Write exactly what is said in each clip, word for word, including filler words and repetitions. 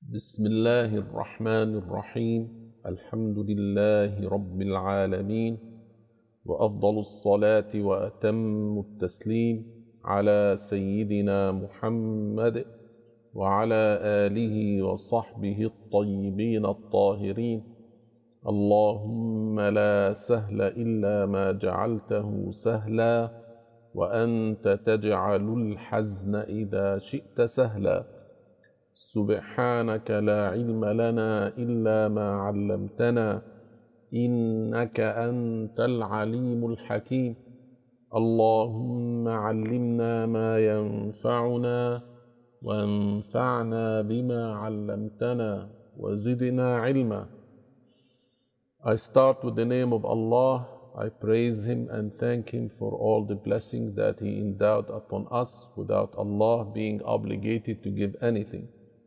بسم الله الرحمن الرحيم الحمد لله رب العالمين وأفضل الصلاة وأتم التسليم على سيدنا محمد وعلى آله وصحبه الطيبين الطاهرين. اللهم لا سهل إلا ما جعلته سهلا وأنت تجعل الحزن إذا شئت سهلا. سبحانك لا علم لنا إلا ما علمتنا إنك أنت العليم الحكيم. اللهم علمنا ما ينفعنا وانفعنا بما علمتنا وزدنا علما. I start with the name of Allah. I praise Him and thank Him for all the blessings that He endowed upon us without Allah being obligated to give anything.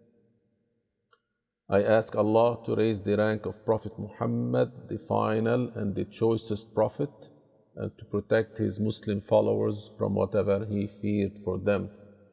I ask Allah to raise the rank of Prophet Muhammad, the final and the choicest Prophet, and to protect his Muslim followers from whatever he feared for them.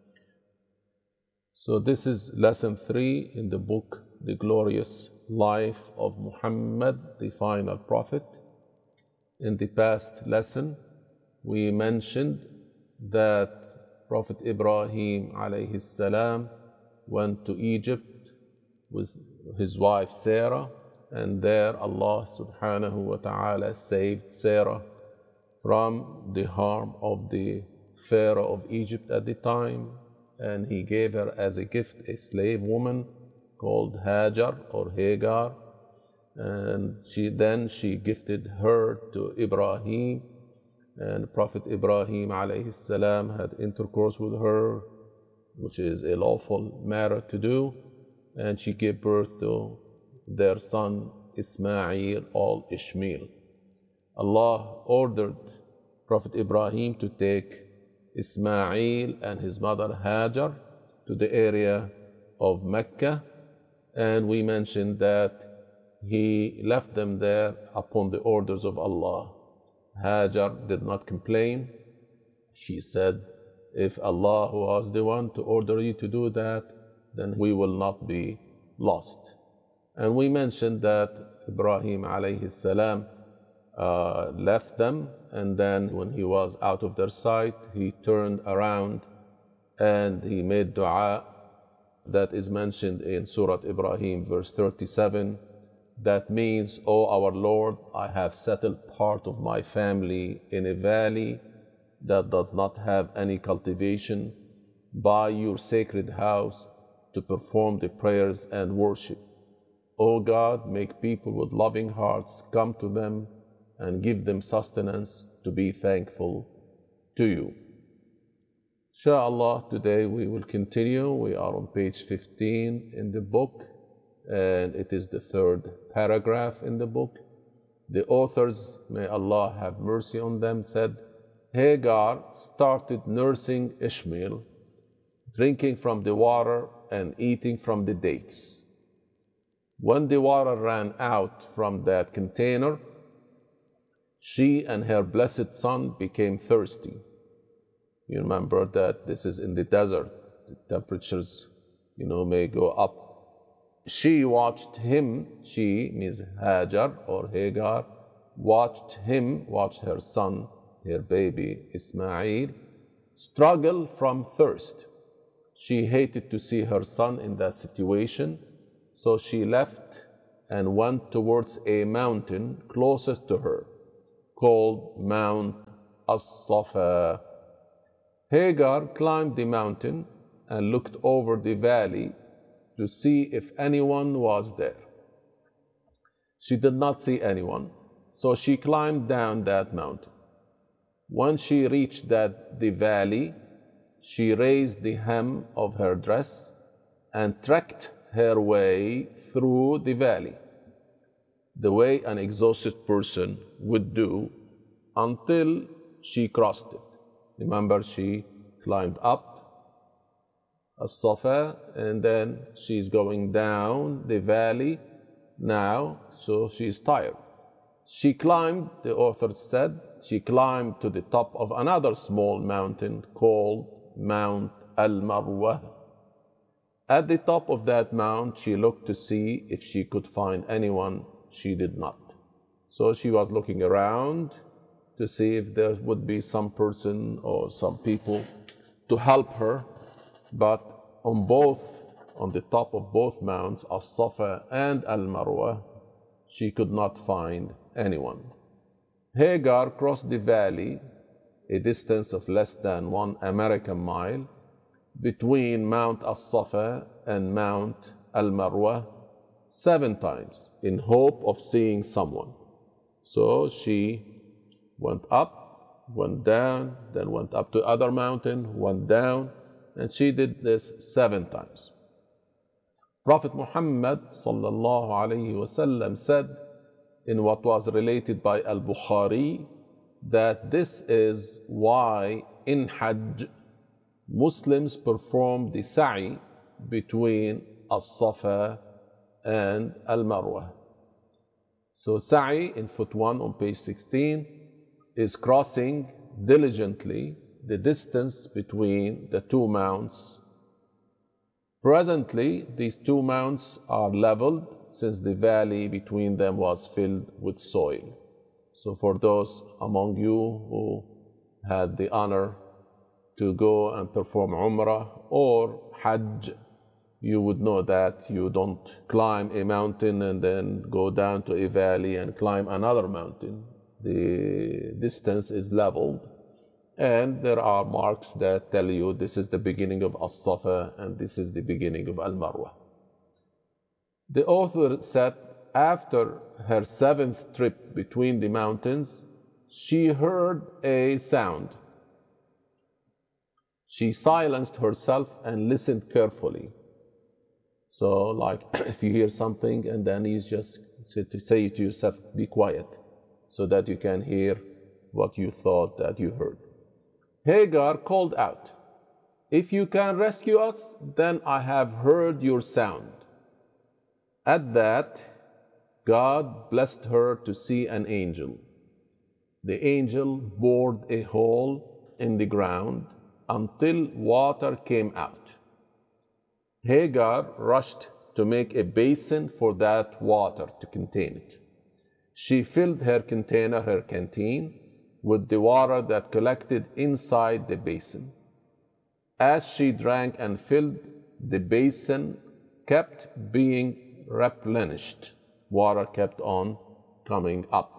So this is lesson three in the book, The Glorious Life of Muhammad, the final Prophet. In the past lesson, we mentioned that Prophet Ibrahim alayhi salam went to Egypt with his wife Sarah, and there Allah subhanahu wa ta'ala saved Sarah from the harm of the Pharaoh of Egypt at the time, and he gave her as a gift a slave woman called Hajar or Hagar, and she then she gifted her to Ibrahim, and Prophet Ibrahim alayhi salam had intercourse with her, which is a lawful matter to do, and she gave birth to their son Ismail or Ishmael. Allah ordered Prophet Ibrahim to take Ismail and his mother Hajar to the area of Mecca, and we mentioned that he left them there upon the orders of Allah. Hajar did not complain. She said, if Allah was the one to order you to do that, then we will not be lost. And we mentioned that Ibrahim alayhi salam uh, left them, and then when he was out of their sight, he turned around and he made dua that is mentioned in Surah Ibrahim verse thirty-seven. That means, O our Lord, I have settled part of my family in a valley that does not have any cultivation by your sacred house to perform the prayers and worship. O God, make people with loving hearts come to them and give them sustenance to be thankful to you. Inshallah, today we will continue. We are on page fifteen in the book, and it is the third paragraph in the book. The authors, may Allah have mercy on them, said, Hagar started nursing Ishmael, drinking from the water and eating from the dates. When the water ran out from that container, she and her blessed son became thirsty. You remember that this is in the desert. The temperatures, you know, may go up. She watched him, she means Hajar or Hagar, watched him, watched her son, her baby Ismail, struggle from thirst. She hated to see her son in that situation, so she left and went towards a mountain closest to her, called Mount As-Safa. Hagar climbed the mountain and looked over the valley to see if anyone was there. She did not see anyone, so she climbed down that mountain. When she reached that the valley, she raised the hem of her dress and trekked her way through the valley, the way an exhausted person would do, until she crossed it. Remember, she climbed up As-Safa, and then she's going down the valley now, so she's tired. She climbed, the author said, she climbed to the top of another small mountain called Mount Al-Marwah, At the top of that mount, she looked to see if she could find anyone. She did not. So she was looking around to see if there would be some person or some people to help her. But on both, on the top of both mounts, As-Safa and Al-Marwa, she could not find anyone. Hagar crossed the valley, a distance of less than one American mile, between Mount As-Safa and Mount Al-Marwa seven times in hope of seeing someone. So she went up, went down, then went up to other mountain, went down, and she did this seven times. Prophet Muhammad sallallahu alaihi wasallam said in what was related by Al-Bukhari that this is why in Hajj Muslims perform the sa'i between As-Safa and Al-Marwa. So sa'i in foot one on page sixteen is crossing diligently the distance between the two mounts. Presently, these two mounts are leveled since the valley between them was filled with soil. So for those among you who had the honor to go and perform Umrah or Hajj, you would know that you don't climb a mountain and then go down to a valley and climb another mountain. The distance is leveled, and there are marks that tell you this is the beginning of As-Safa and this is the beginning of Al-Marwa. The author said after her seventh trip between the mountains, she heard a sound. She silenced herself and listened carefully. So like if you hear something and then you just say to yourself, be quiet, so that you can hear what you thought that you heard. Hagar called out, if you can rescue us, then I have heard your sound. At that, God blessed her to see an angel. The angel bored a hole in the ground until water came out. Hagar rushed to make a basin for that water to contain it. She filled her container, her canteen, with the water that collected inside the basin. As she drank and filled, the basin kept being replenished. Water kept on coming up.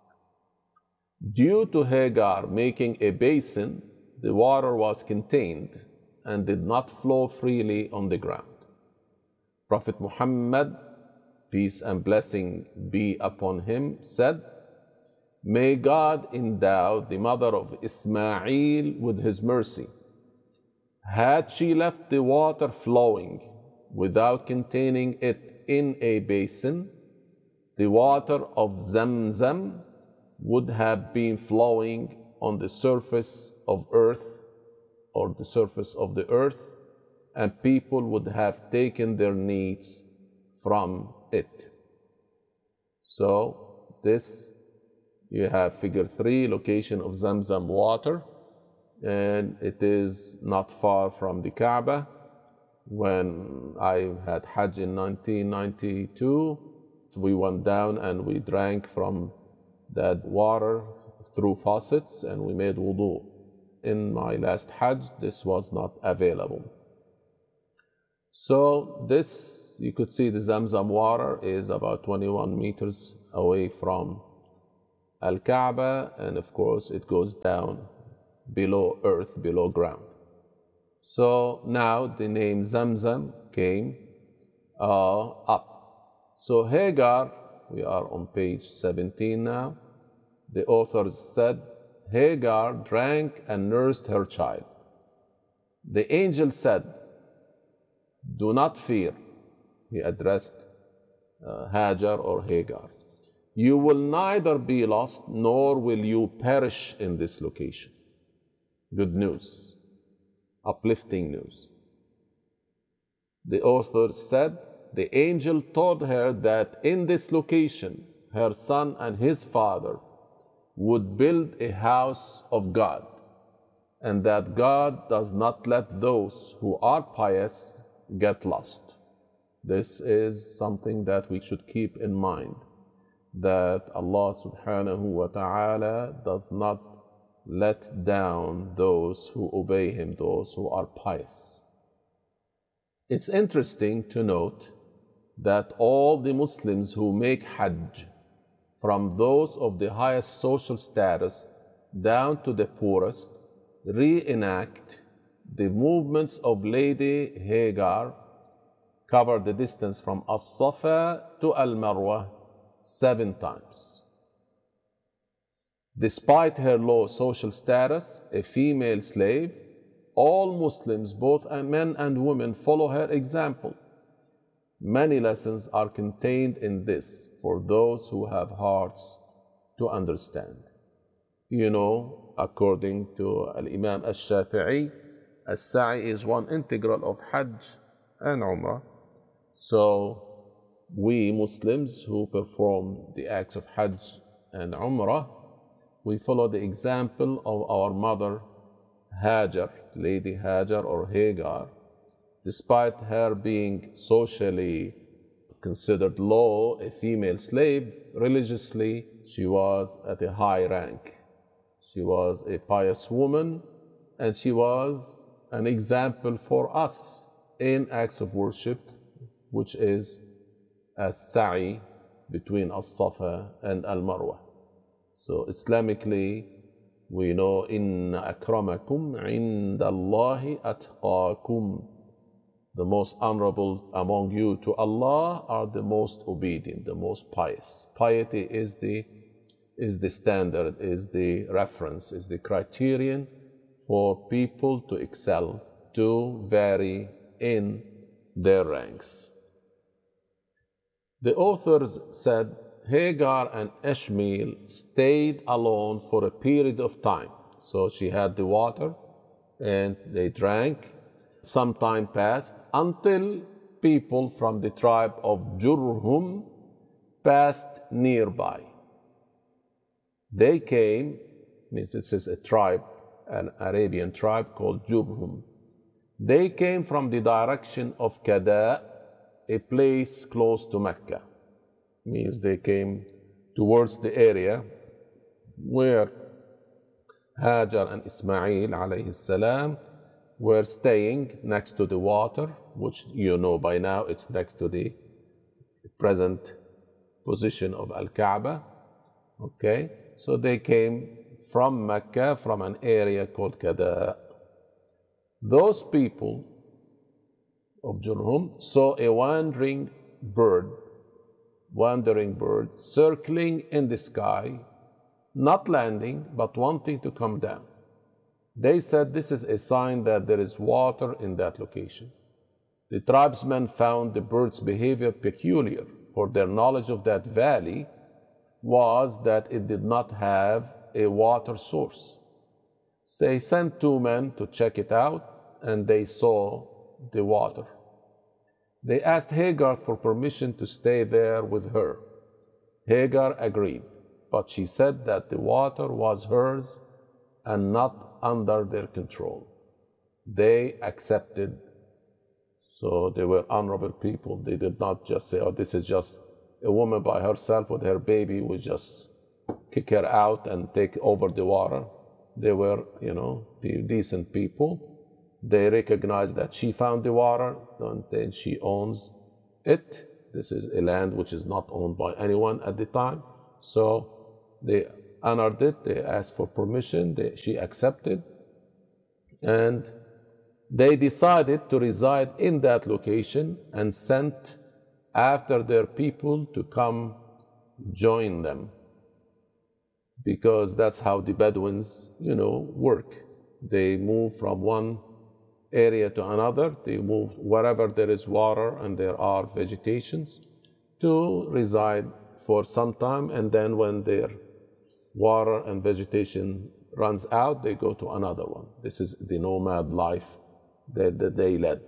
Due to Hagar making a basin, the water was contained and did not flow freely on the ground. Prophet Muhammad, peace and blessing be upon him, said, may God endow the mother of Ismail with his mercy. Had she left the water flowing without containing it in a basin, the water of Zamzam would have been flowing on the surface of earth or the surface of the earth, and people would have taken their needs from it. So this, you have figure three, location of Zamzam water, and it is not far from the Kaaba. When I had Hajj in nineteen ninety-two, we went down and we drank from that water through faucets and we made wudu. In my last Hajj, this was not available. So this, you could see the Zamzam water is about twenty-one meters away from Al-Kaaba, and of course it goes down below earth, below ground. So now the name Zamzam came uh, up. So Hagar, we are on page seventeen now, the author said, Hagar drank and nursed her child. The angel said, do not fear. He addressed uh, Hajar or Hagar. You will neither be lost nor will you perish in this location. Good news, uplifting news. The author said, the angel told her that in this location, her son and his father would build a house of God, and that God does not let those who are pious get lost. This is something that we should keep in mind, that Allah subhanahu wa ta'ala does not let down those who obey Him, those who are pious. It's interesting to note that all the Muslims who make Hajj, from those of the highest social status down to the poorest, reenact the movements of Lady Hagar, cover the distance from As-Safa to Al-Marwa seven times. Despite her low social status, a female slave, all Muslims, both men and women, follow her example. Many lessons are contained in this for those who have hearts to understand. You know, according to Al-Imam Al-Shafi'i, As-Sa'i is one integral of Hajj and Umrah. So we Muslims who perform the acts of Hajj and Umrah, we follow the example of our mother Hajar, Lady Hajar or Hagar. Despite her being socially considered low, a female slave, religiously she was at a high rank. She was a pious woman, and she was an example for us in acts of worship, which is a sa'i between As-Safa and Al-Marwa. So Islamically, we know, inna akramakum inda Allahi atqakum. The most honorable among you to Allah are the most obedient, the most pious. Piety is the, is the standard, is the reference, is the criterion for people to excel, to vary in their ranks. The authors said Hagar and Ishmael stayed alone for a period of time. So she had the water and they drank. Some time passed until people from the tribe of Jurhum passed nearby. They came, means this is a tribe, an Arabian tribe called Jurhum. They came from the direction of Kada, a place close to Mecca. Means they came towards the area where Hajar and Ismail alayhi salam were staying, next to the water, which you know by now it's next to the present position of Al-Kaaba. Okay, so they came from Mecca, from an area called Kada. Those people of Jurhum saw a wandering bird, wandering bird circling in the sky, not landing, but wanting to come down. They said this is a sign that there is water in that location. The tribesmen found the bird's behavior peculiar, for their knowledge of that valley was that it did not have a water source. So they sent two men to check it out, and they saw the water. They asked Hagar for permission to stay there with her. Hagar agreed, but she said that the water was hers and not under their control. They accepted. So they were honorable people. They did not just say, oh, this is just a woman by herself with her baby. We just kick her out and take over the water. They were, you know, decent people. They recognized that she found the water, and then she owns it. This is a land which is not owned by anyone at the time. So they honored it. They asked for permission. They, she accepted. And they decided to reside in that location and sent after their people to come join them. Because that's how the Bedouins, you know, work. They move from one area to another. They move wherever there is water and there are vegetations to reside for some time, and then when their water and vegetation runs out, they go to another one. This is the nomad life that, that they led.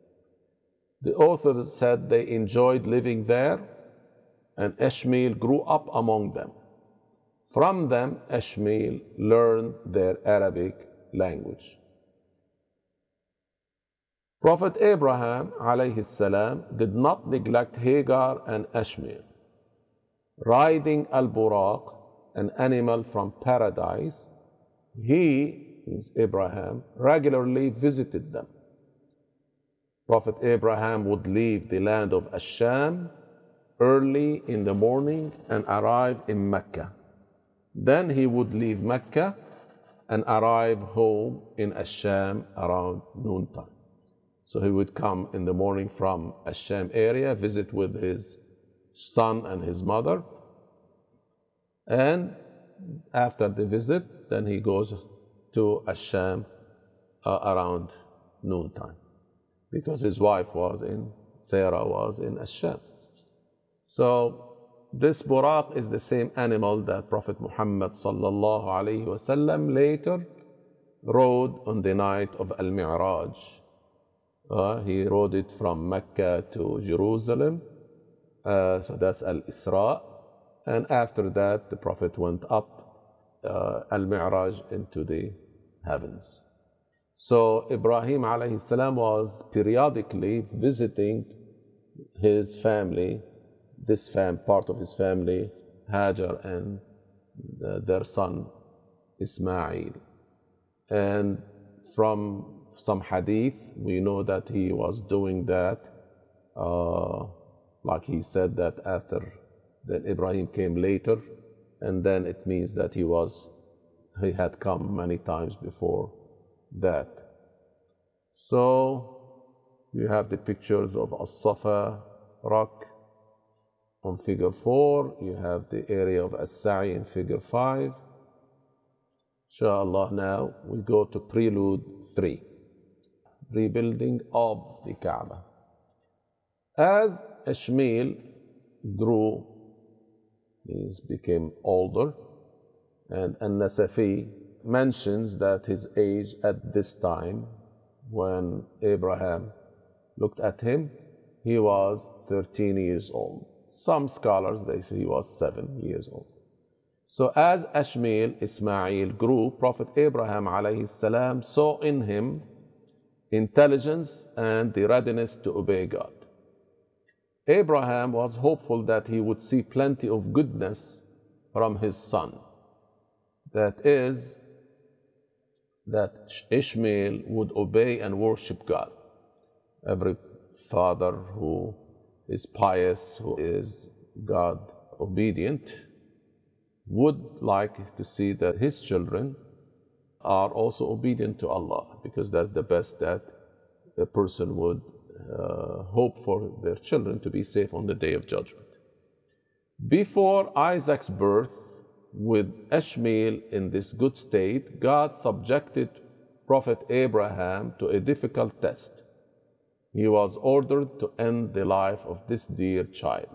The author said they enjoyed living there, and Ishmael grew up among them. From them, Ishmael learned their Arabic language. Prophet Abraham alayhi salam did not neglect Hagar and Ishmael. Riding al-Buraq, an animal from paradise, he, means Abraham, regularly visited them. Prophet Abraham would leave the land of Ash-Sham early in the morning and arrive in Mecca. Then he would leave Mecca and arrive home in Ash-Sham around noontime. So he would come in the morning from Ash-Sham area, visit with his son and his mother, and after the visit, then he goes to Ash-Sham uh, around noontime, because his wife was in, Sarah was in Ash-Sham. So this buraq is the same animal that Prophet Muhammad sallallahu alaihi wasallam later rode on the night of Al-Mi'raj. Uh, he rode it from Mecca to Jerusalem, uh, so that's Al-Isra. And after that, the Prophet went up uh, Al-Mi'raj into the heavens. So Ibrahim alayhi salam was periodically visiting his family, this fam, part of his family, Hajar and uh, their son Ismail. And from some hadith, we know that he was doing that, uh, like he said that after that Ibrahim came later, and then it means that he was, he had come many times before that. So you have the pictures of As-Safa rock on figure four, you have the area of As-Sa'i in figure five. Inshallah, now we go to prelude three. Rebuilding of the Kaaba. As Ishmael grew, he became older, and An-Nasafi mentions that his age at this time, when Abraham looked at him, he was thirteen years old. Some scholars, they say he was seven years old. So as Ishmael, Ismail grew, Prophet Abraham alayhi salam saw in him intelligence and the readiness to obey God. Abraham was hopeful that he would see plenty of goodness from his son. That is, that Ishmael would obey and worship God. Every father who is pious, who is God obedient, would like to see that his children are also obedient to Allah, because that's the best that a person would uh, hope for their children to be safe on the Day of Judgment. Before Isaac's birth, with Ishmael in this good state, God subjected Prophet Abraham to a difficult test. He was ordered to end the life of this dear child.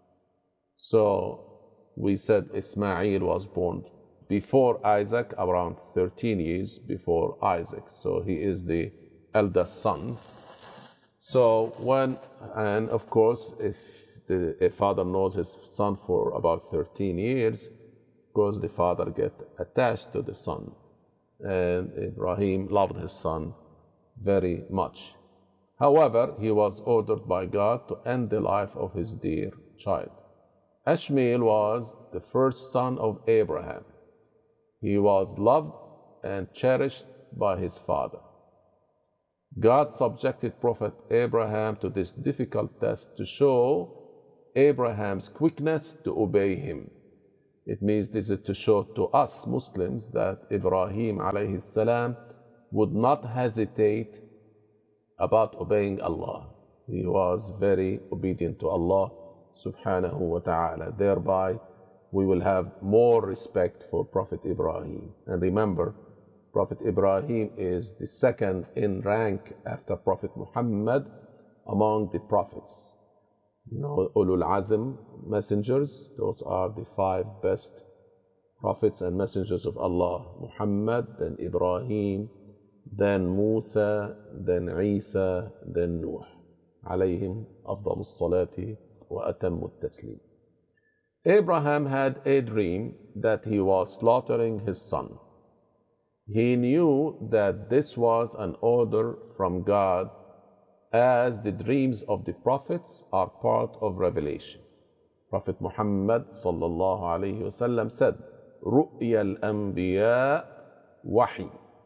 So we said Ismail was born before Isaac, around thirteen years before Isaac. So he is the eldest son. So when, and of course, if the, a father knows his son for about thirteen years, of course the father gets attached to the son. And Ibrahim loved his son very much. However, he was ordered by God to end the life of his dear child. Ishmael was the first son of Abraham. He was loved and cherished by his father. God subjected Prophet Abraham to this difficult test to show Abraham's quickness to obey him. It means this is to show to us Muslims that Ibrahim alayhi salam would not hesitate about obeying Allah. He was very obedient to Allah subhanahu wa ta'ala. Thereby, we will have more respect for Prophet Ibrahim. And remember, Prophet Ibrahim is the second in rank after Prophet Muhammad among the prophets. You know, Ulul Azm messengers, those are the five best prophets and messengers of Allah. Muhammad, then Ibrahim, then Musa, then Isa, then Nuh. Alayhim afdalu salati wa atammu taslim. Abraham had a dream that he was slaughtering his son. He knew that this was an order from God as the dreams of the prophets are part of revelation. Prophet Muhammad sallallahu alayhi wasallam said, رؤيا الأنبياء وحي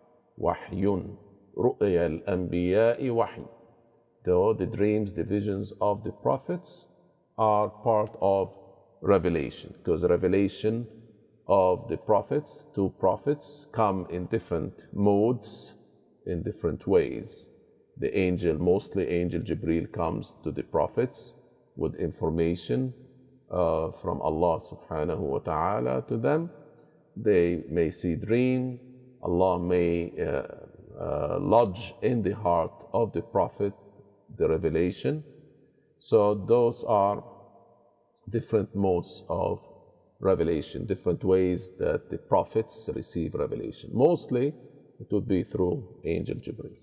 وحي رؤيا الأنبياء وحي. Though the dreams, the visions of the prophets are part of revelation, because revelation of the prophets to prophets come in different modes, in different ways. The angel, mostly angel Jibreel, comes to the prophets with information uh, from Allah subhanahu wa ta'ala to them. They may see dreams. Allah may uh, uh, lodge in the heart of the prophet the revelation. So those are different modes of revelation, different ways that the prophets receive revelation. Mostly it would be through angel Jibreel.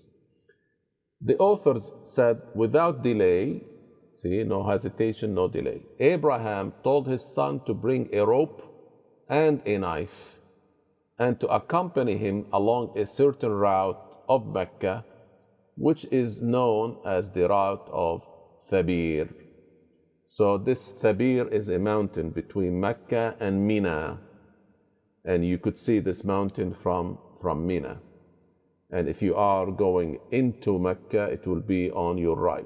The authors said, without delay, see, no hesitation, no delay, Abraham told his son to bring a rope and a knife and to accompany him along a certain route of Mecca, which is known as the route of Thabir. So this Thabir is a mountain between Mecca and Mina, and you could see this mountain from, from Mina. And if you are going into Mecca, it will be on your right.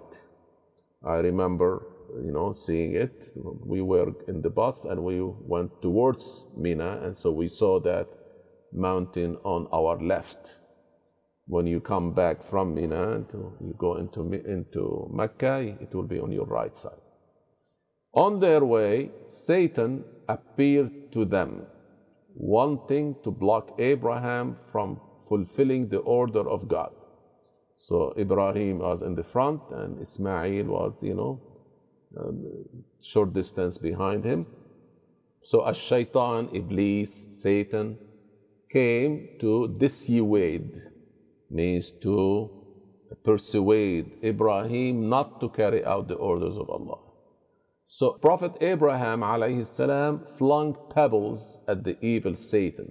I remember, you know, seeing it. We were in the bus and we went towards Mina, and so we saw that mountain on our left. When you come back from Mina and you go into, into Mecca, it will be on your right side. On their way, Satan appeared to them, wanting to block Abraham from fulfilling the order of God. So Ibrahim was in the front and Ismail was, you know, a short distance behind him. So Ash-Shaytan, Iblis, Satan, came to dissuade, means to persuade Ibrahim not to carry out the orders of Allah. So Prophet Abraham alayhi salam flung pebbles at the evil Satan.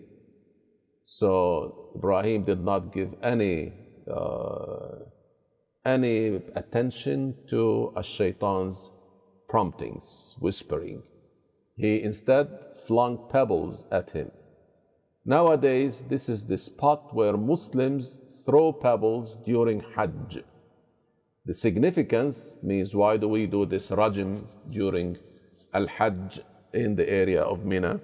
So Ibrahim did not give any uh, any attention to Ash-Shaytan's promptings, whispering. He instead flung pebbles at him. Nowadays, this is the spot where Muslims throw pebbles during Hajj. The significance means, why do we do this rajm during Al-Hajj in the area of Mina?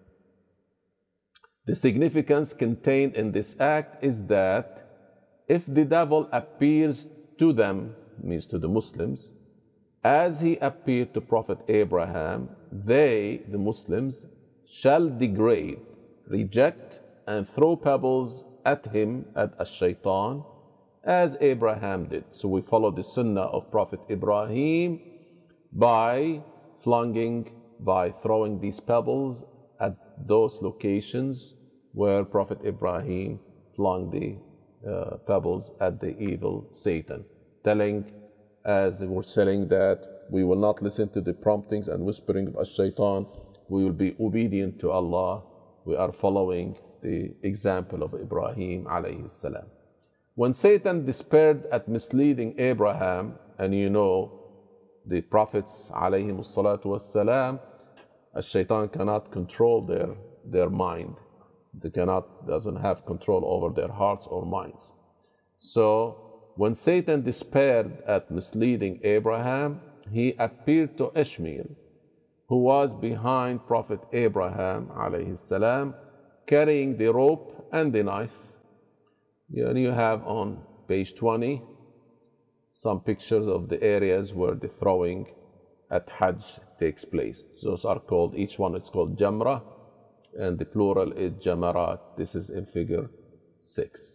The significance contained in this act is that if the devil appears to them, means to the Muslims, as he appeared to Prophet Abraham, they, the Muslims, shall degrade, reject, and throw pebbles at him, at Ash-Shaytan, as Abraham did. So we follow the sunnah of Prophet Ibrahim by flunging, by throwing these pebbles at those locations where Prophet Ibrahim flung the uh, pebbles at the evil Satan, telling, as we're saying, that we will not listen to the promptings and whisperings of Ash-Shaytan. We will be obedient to Allah. We are following the example of Ibrahim alayhi salam. When Satan despaired at misleading Abraham, and you know, the prophets alayhim salatu wassalam, Ash-Shaytan cannot control their, their mind. They cannot, doesn't have control over their hearts or minds. So when Satan despaired at misleading Abraham, he appeared to Ishmael, who was behind Prophet Abraham alayhi salam, carrying the rope and the knife. And you have on page twenty some pictures of the areas where the throwing at Hajj takes place. Those are called, each one is called Jamra, and the plural is Jamarat. This is in figure six.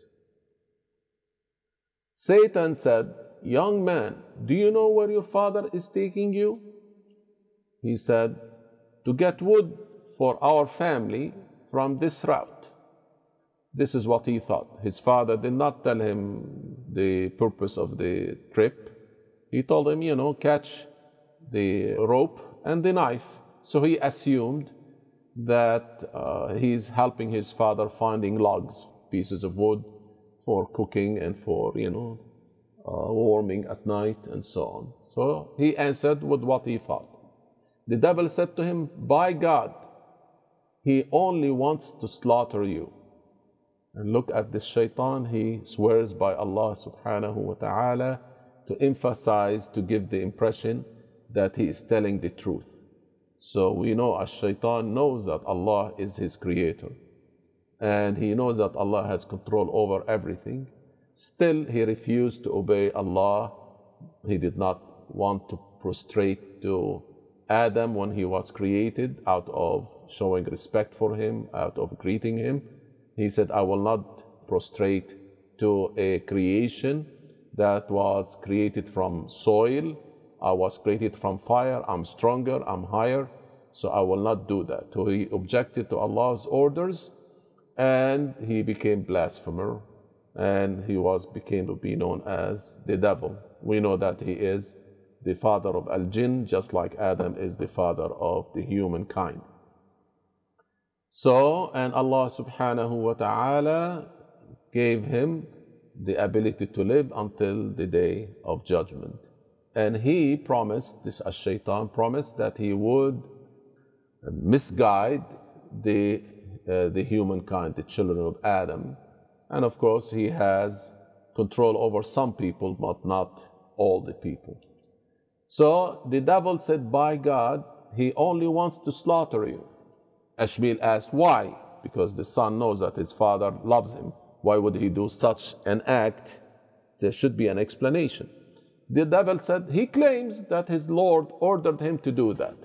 Satan said, "Young man, do you know where your father is taking you?" He said, "To get wood for our family from this route." This is what he thought. His father did not tell him the purpose of the trip. He told him, you know, catch the rope and the knife. So he assumed that uh, he's helping his father finding logs, pieces of wood for cooking and for, you know, uh, warming at night, and so on. So he answered with what he thought. The devil said to him, by God, he only wants to slaughter you. And look at this shaitan, he swears by Allah subhanahu wa ta'ala to emphasize, to give the impression that he is telling the truth. So we know as shaitan knows that Allah is his creator, and he knows that Allah has control over everything. Still, he refused to obey Allah. He did not want to prostrate to Adam when he was created, out of showing respect for him, out of greeting him. He said, I will not prostrate to a creation that was created from soil. I was created from fire. I'm stronger, I'm higher, so I will not do that. So he objected to Allah's orders, and he became blasphemer, and he was became to be known as the devil. We know that he is the father of al-jinn, just like Adam is the father of the humankind. So, and Allah subhanahu wa ta'ala gave him the ability to live until the day of judgment. And he promised, this ash-shaytan promised, that he would misguide the, uh, the humankind, the children of Adam. And of course, he has control over some people, but not all the people. So the devil said, by God, he only wants to slaughter you. Ishmael asked, why? Because the son knows that his father loves him. Why would he do such an act? There should be an explanation. The devil said, he claims that his Lord ordered him to do that.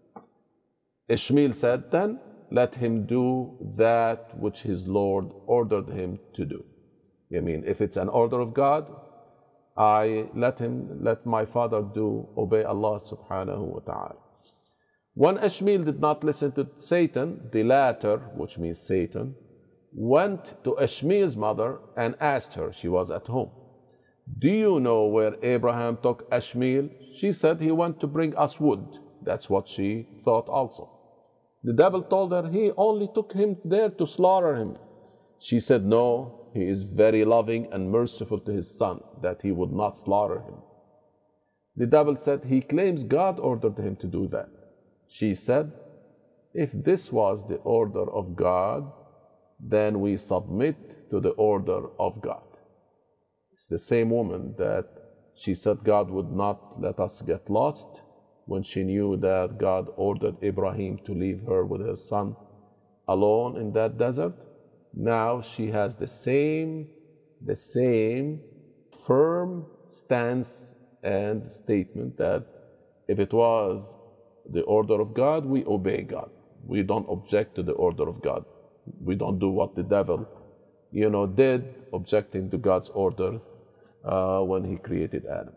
Ishmael said, then let him do that which his Lord ordered him to do. I mean, if it's an order of God, I let him, let my father do, obey Allah subhanahu wa ta'ala. When Ishmael did not listen to Satan, the latter, which means Satan, went to Ishmael's mother and asked her, she was at home, do you know where Abraham took Ishmael? She said, he went to bring us wood. That's what she thought also. The devil told her, he only took him there to slaughter him. She said, no, he is very loving and merciful to his son, that he would not slaughter him. The devil said, he claims God ordered him to do that. She said, if this was the order of God, then we submit to the order of God. It's the same woman that she said God would not let us get lost when she knew that God ordered Abraham to leave her with her son alone in that desert. Now she has the same, the same firm stance and statement that if it was the order of God, we obey God. We don't object to the order of God. We don't do what the devil, you know, did, objecting to God's order uh, when he created Adam.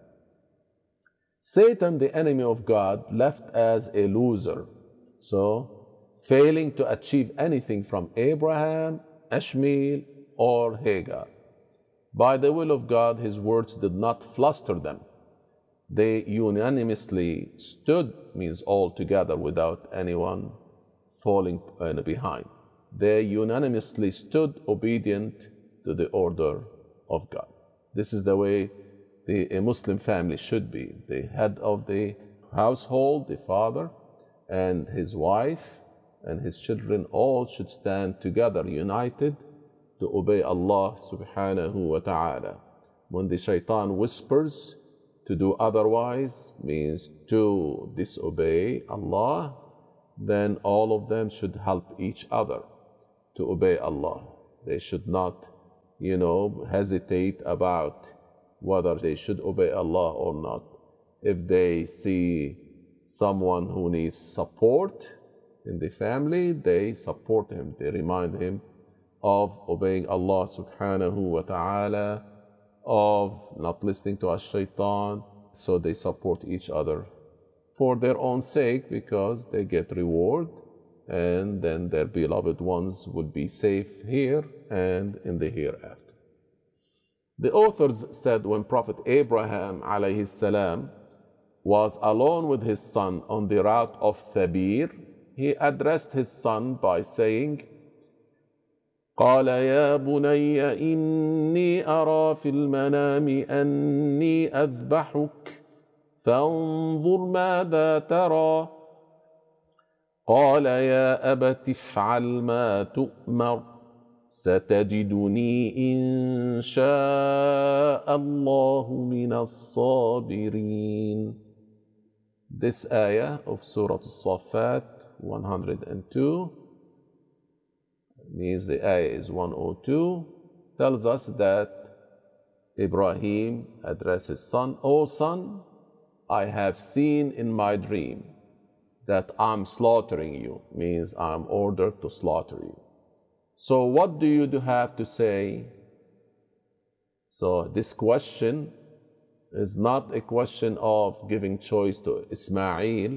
Satan, the enemy of God, left as a loser, so failing to achieve anything from Abraham, Ishmael, or Hagar. By the will of God, his words did not fluster them. They unanimously stood, means all together without anyone falling behind. They unanimously stood obedient to the order of God. This is the way the, a Muslim family should be. The head of the household, the father, and his wife, and his children all should stand together, united, to obey Allah subhanahu wa ta'ala. When the shaitan whispers to do otherwise, means to disobey Allah, then all of them should help each other to obey Allah. They should not, you know, hesitate about whether they should obey Allah or not. If they see someone who needs support in the family, they support him. They remind him of obeying Allah subhanahu wa ta'ala, of not listening to ash-shaytan. So they support each other for their own sake, because they get reward, and then their beloved ones would be safe here and in the hereafter. The authors said when Prophet Abraham alayhi salam was alone with his son on the route of Thabir, he addressed his son by saying, قال يا بني إني أرى في المنام أني أذبحك فانظر ماذا ترى قال يا أبت افعل ما تؤمر ستجدني إن شاء الله من الصابرين. This ayah of Surah Al-Saffat one hundred two, means the ayah is one oh two, tells us that Ibrahim addressed his son, O son, I have seen in my dream that I'm slaughtering you, means I'm ordered to slaughter you. So what do you have to say? So this question is not a question of giving choice to Ismail.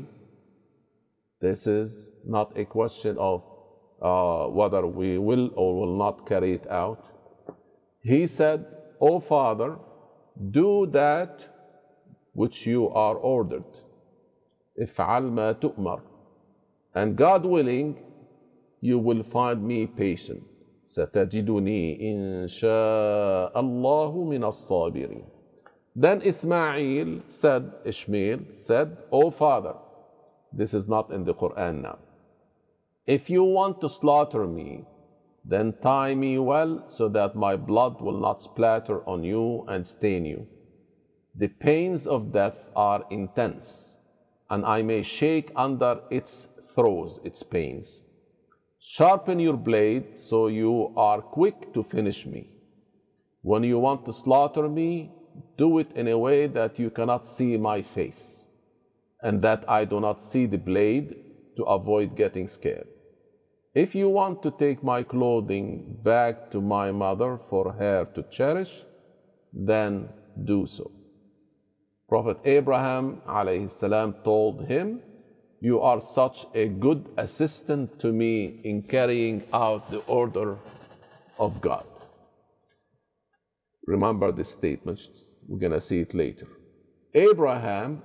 This is not a question of uh, whether we will or will not carry it out. He said, O Father, do that which you are ordered. If'al ma tu'mar. And God willing, you will find me patient. Satajiduni insha Allahu min as-sabirin. Then Ismail said, Ishmael said, O Father, this is not in the Quran now. If you want to slaughter me, then tie me well so that my blood will not splatter on you and stain you. The pains of death are intense, and I may shake under its throes, its pains. Sharpen your blade so you are quick to finish me. When you want to slaughter me, do it in a way that you cannot see my face, and that I do not see the blade to avoid getting scared. If you want to take my clothing back to my mother for her to cherish, then do so. Prophet Abraham alayhi salam told him, you are such a good assistant to me in carrying out the order of God. Remember this statement, we're going to see it later. Abraham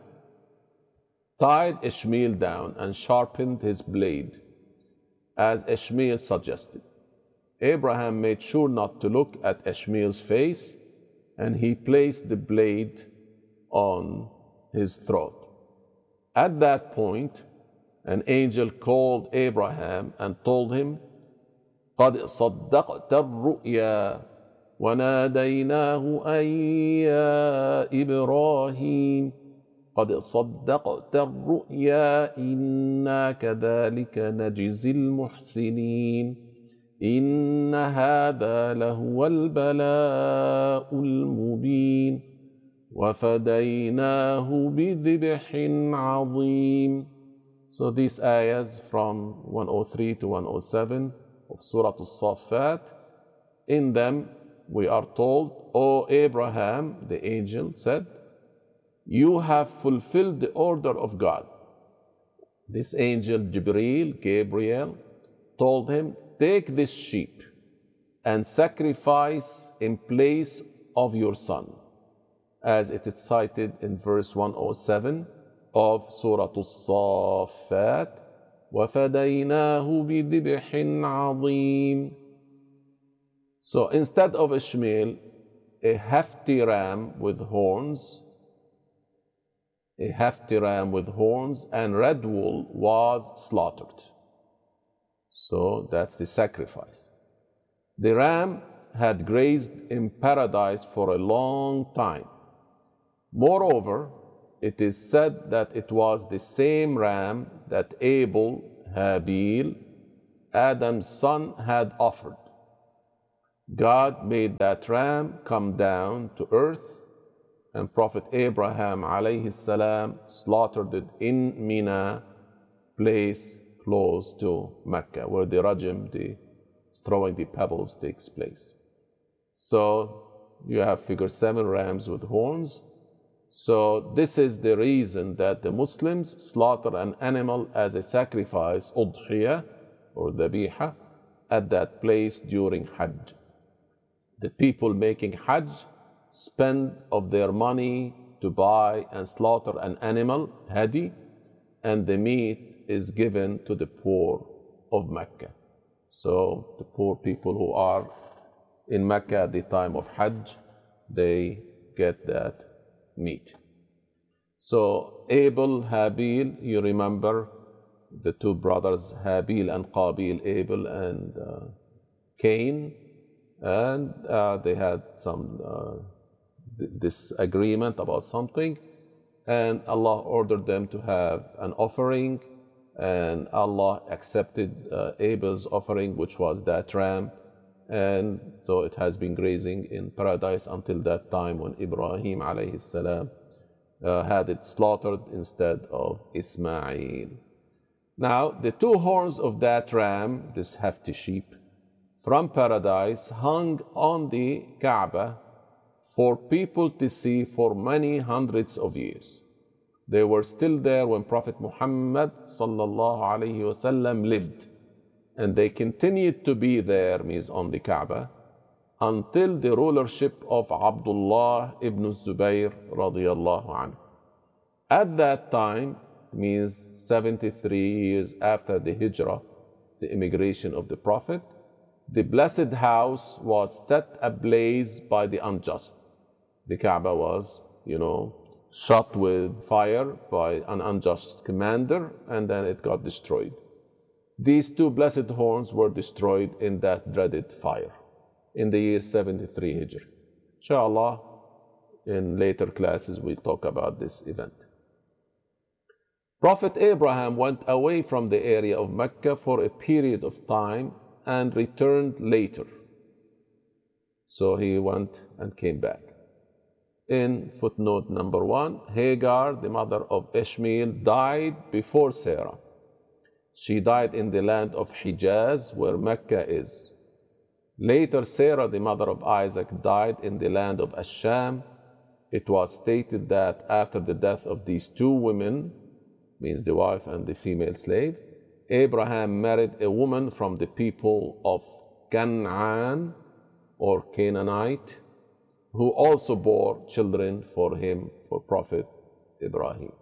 tied Ishmael down and sharpened his blade, as Ishmael suggested. Abraham made sure not to look at Ishmael's face, and he placed the blade on his throat. At that point, an angel called Abraham and told him, قَدْ صَدَّقْتَ الرُّؤْيَا وَنَادَيْنَاهُ أَن يَا إِبْرَاهِيمُ قَدْ صَدَّقْتَ الرُّؤْيَا إِنَّا كَذَلِكَ نَجْزِي الْمُحْسِنِينَ إِنَّ هَذَا لَهُوَ الْبَلَاءُ الْمُبِينُ وَفَدَيْنَاهُ بِذِبْحٍ عَظِيمٍ. So these ayahs from one oh three to one oh seven of Surah Al-Saffat, in them we are told, O Abraham, the angel said, you have fulfilled the order of God. This angel Jibreel, Gabriel, told him, take this sheep and sacrifice in place of your son, as it is cited in verse one oh seven of Surah Al-Saffat, وَفَدَيْنَاهُ بِذِبْحٍ عَظِيمٍ. So instead of Ishmael, a hefty ram with horns, a hefty ram with horns and red wool was slaughtered. So that's the sacrifice. The ram had grazed in paradise for a long time. Moreover, it is said that it was the same ram that Abel, Habil, Adam's son, had offered. God made that ram come down to earth, and Prophet Abraham alayhi salam slaughtered it in Mina, place close to Mecca, where the rajm, the throwing the pebbles, takes place. So you have figure seven rams with horns. So this is the reason that the Muslims slaughter an animal as a sacrifice, udhiyah or dhabiha, at that place during Hajj. The people making Hajj spend of their money to buy and slaughter an animal, hadi, and the meat is given to the poor of Mecca. So the poor people who are in Mecca at the time of Hajj, they get that meat. So Abel, Habil, you remember the two brothers, Habil and Qabil, Abel and uh, Cain, and uh, they had some uh, disagreement about something, and Allah ordered them to have an offering, and Allah accepted uh, Abel's offering, which was that ram, and so it has been grazing in paradise until that time when Ibrahim alayhi salam uh, had it slaughtered instead of Ismail. Now, the two horns of that ram, this hefty sheep, from paradise hung on the Kaaba for people to see for many hundreds of years. They were still there when Prophet Muhammad sallallahu alaihi wasallam lived, and they continued to be there, means on the Kaaba, until the rulership of Abdullah ibn Zubayr radiyallahu anhu. At that time, means seventy-three years after the Hijrah, the immigration of the Prophet, the blessed house was set ablaze by the unjust. The Kaaba was, you know, shot with fire by an unjust commander, and then it got destroyed. These two blessed horns were destroyed in that dreaded fire in the year seventy-three Hijri. Inshallah, in later classes we'll talk about this event. Prophet Abraham went away from the area of Mecca for a period of time and returned later. So he went and came back. In footnote number one, Hagar, the mother of Ishmael, died before Sarah. She died in the land of Hijaz, where Mecca is. Later, Sarah, the mother of Isaac, died in the land of Asham. It was stated that after the death of these two women, means the wife and the female slave, Abraham married a woman from the people of Canaan or Canaanite, who also bore children for him, for Prophet Ibrahim.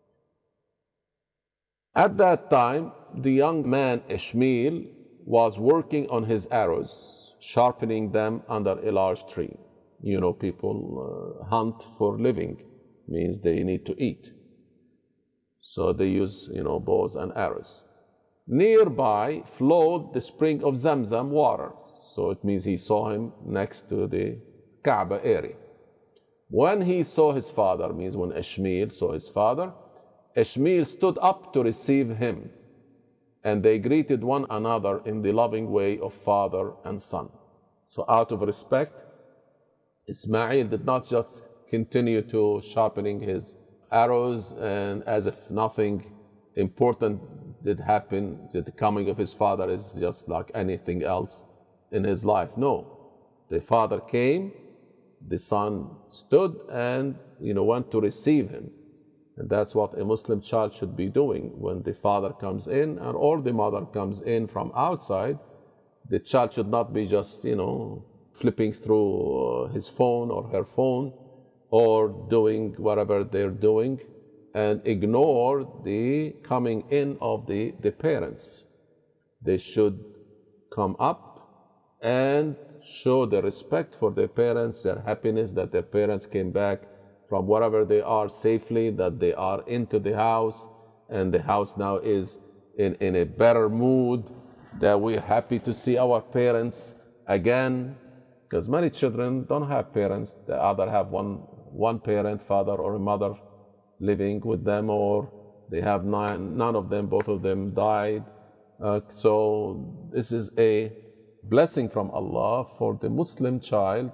At that time, the young man Ishmael was working on his arrows, sharpening them under a large tree. You know, people uh, hunt for living, means they need to eat. So they use, you know, bows and arrows. Nearby flowed the spring of Zamzam water. So it means he saw him next to the Kaaba area. When he saw his father, means when Ishmael saw his father, Ishmael stood up to receive him, and they greeted one another in the loving way of father and son. So out of respect, Ismail did not just continue to sharpening his arrows and as if nothing important did happen, that the coming of his father is just like anything else in his life. No, the father came, the son stood and, you know, went to receive him. And that's what a Muslim child should be doing. When the father comes in and or the mother comes in from outside, the child should not be just, you know, flipping through his phone or her phone or doing whatever they're doing and ignore the coming in of the, the parents. They should come up and show the respect for their parents, their happiness that their parents came back from wherever they are safely, that they are into the house, and the house now is in, in a better mood, that we're happy to see our parents again, because many children don't have parents. They either have one, one parent, father or a mother living with them, or they have nine, none of them, both of them died. Uh, so this is a blessing from Allah for the Muslim child